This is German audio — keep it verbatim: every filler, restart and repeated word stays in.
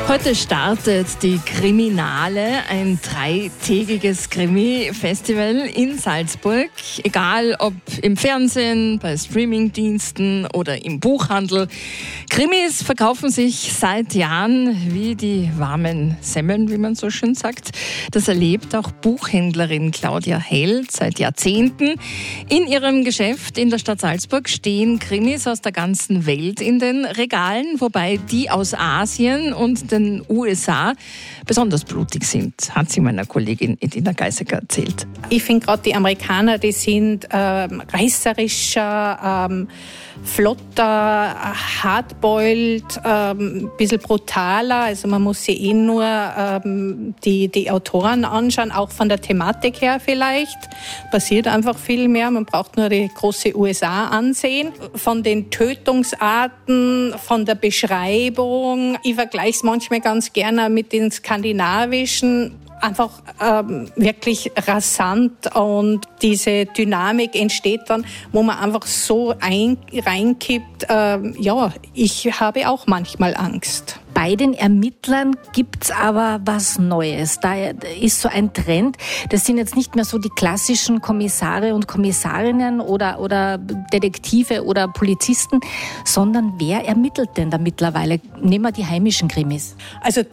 Heute startet die Kriminale, ein dreitägiges Krimi-Festival in Salzburg. Egal ob im Fernsehen, bei Streamingdiensten oder im Buchhandel. Krimis verkaufen sich seit Jahren wie die warmen Semmeln, wie man so schön sagt. Das erlebt auch Buchhändlerin Claudia Held seit Jahrzehnten. In ihrem Geschäft in der Stadt Salzburg stehen Krimis aus der ganzen Welt in den Regalen, wobei die aus Asien und den U S A besonders blutig sind, hat sie meiner Kollegin Edina Geisecker erzählt. Ich finde gerade die Amerikaner, die sind ähm, reißerischer, ähm, flotter, hardboiled, ähm, ein bisschen brutaler. Also man muss sich eh nur ähm, die, die Autoren anschauen, auch von der Thematik her vielleicht. Passiert einfach viel mehr, man braucht nur die große U S A ansehen. Von den Tötungsarten, von der Beschreibung. Ich vergleiche es manchmal ganz gerne mit den skandinavischen. Einfach ähm, wirklich rasant und diese Dynamik entsteht dann, wo man einfach so ein, reinkippt. Ähm, ja, ich habe auch manchmal Angst. Bei den Ermittlern gibt's aber was Neues. Da ist so ein Trend. Das sind jetzt nicht mehr so die klassischen Kommissare und Kommissarinnen oder, oder Detektive oder Polizisten, sondern wer ermittelt denn da mittlerweile? Nehmen wir die heimischen Krimis. Also